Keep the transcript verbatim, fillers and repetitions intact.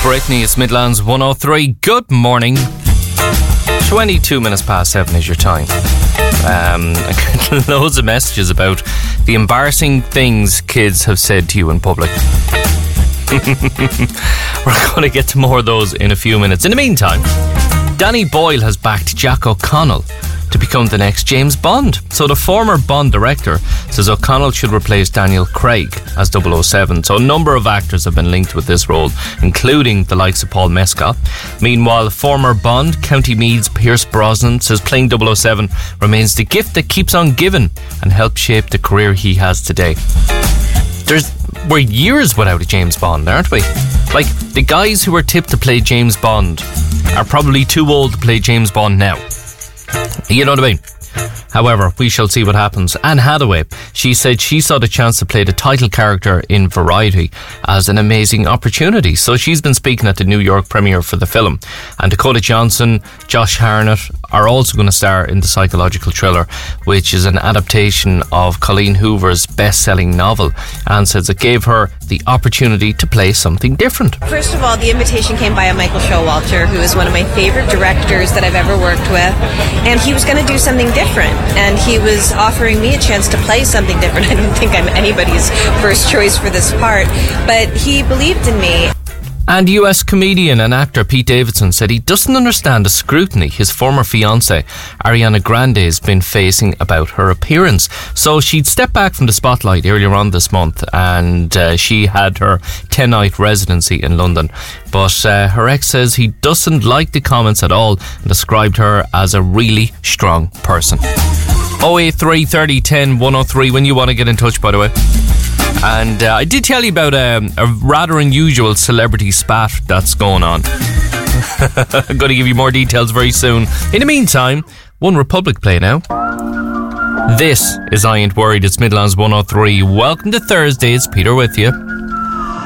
Brittany, it's Midlands one oh three. Good morning. twenty-two minutes past seven is your time. Um, I got loads of messages about the embarrassing things kids have said to you in public. We're going to get to more of those in a few minutes. In the meantime, Danny Boyle has backed Jack O'Connell to become the next James Bond. So the former Bond director says O'Connell should replace Daniel Craig as double oh seven. So a number of actors have been linked with this role, including the likes of Paul Mescal. Meanwhile, former Bond, County Meath's Pierce Brosnan, says playing double oh seven remains the gift that keeps on giving and helped shape the career he has today. There's we're years without a James Bond, aren't we? Like, the guys who were tipped to play James Bond are probably too old to play James Bond now. You know what I mean? However, we shall see what happens. Anne Hathaway, she said she saw the chance to play the title character in Variety as an amazing opportunity. So she's been speaking at the New York premiere for the film. And Dakota Johnson, Josh Hartnett are also going to star in the psychological thriller, which is an adaptation of Colleen Hoover's best-selling novel. Anne says it gave her the opportunity to play something different. First of all, the invitation came by Michael Showalter, who is one of my favorite directors that I've ever worked with. And he was going to do something different. And he was offering me a chance to play something different. I don't think I'm anybody's first choice for this part, but he believed in me. And U S comedian and actor Pete Davidson said he doesn't understand the scrutiny his former fiancée Ariana Grande has been facing about her appearance. So she'd stepped back from the spotlight earlier on this month, and uh, she had her ten-night residency in London. But uh, her ex says he doesn't like the comments at all and described her as a really strong person. oh eight three, thirty, ten, one oh three when you want to get in touch, by the way. And uh, I did tell you about um, a rather unusual celebrity spat that's going on. I'm going to give you more details very soon. In the meantime, One Republic play now. This is I Ain't Worried. It's Midlands one oh three. Welcome to Thursday. It's Peter with you.